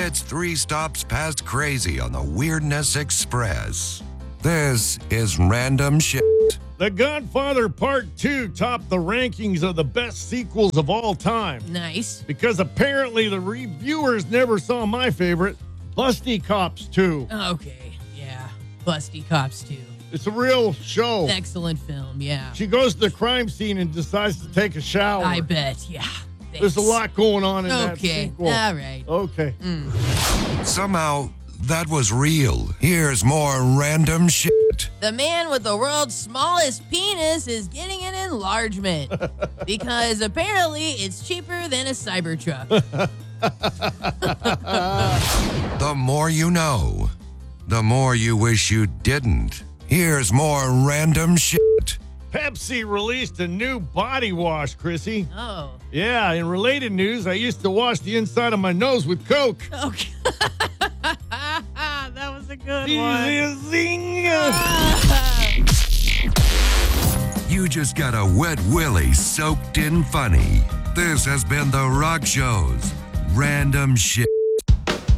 It's 3 stops past crazy on the Weirdness Express. This is Random Shit. The Godfather Part 2 topped the rankings of the best sequels of all time. Nice. Because apparently the reviewers never saw my favorite, Busty Cops 2. Okay, yeah. Busty Cops 2. It's a real show. Excellent film, yeah. She goes to the crime scene and decides to take a shower. I bet, yeah. There's a lot going on in that Okay, sequel. all right. Okay. Somehow, that was real. Here's more Random Shit. The man with the world's smallest penis is getting an enlargement because apparently it's cheaper than a Cybertruck. The more you know, the more you wish you didn't. Here's more Random Shit. Pepsi released a new body wash, Chrissy. Oh. Yeah, in related news, I used to wash the inside of my nose with Coke. Okay. That was a good Zing. one. You just got a wet willy soaked in funny. This has been The Rock Show's Random Shit.